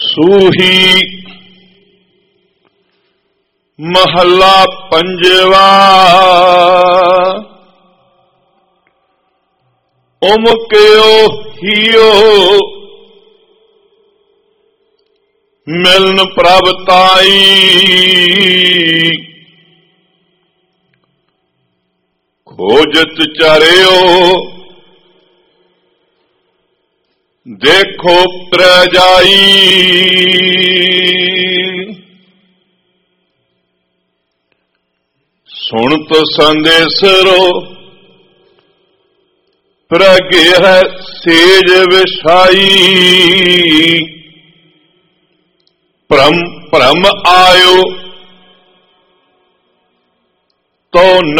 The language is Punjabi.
ਸੂਹੀ ਮਹੱਲਾ ਪੰਜਵਾ। ਉਮਕਿਓ ਹੀਓ ਮਿਲਨ ਪ੍ਰਭ ਤਾਈ, ਖੋਜਤ ਚਰਿਓ ਦੇਖੋ ਪ੍ਰਜਾਈ। ਸੁਣਤ ਸੰਦੇਸਰੋ ਪ੍ਰਗਿਹ ਸੇਜ ਵਿਛਾਈ, ਭ੍ਰਮ ਆਇਓ ਤੋ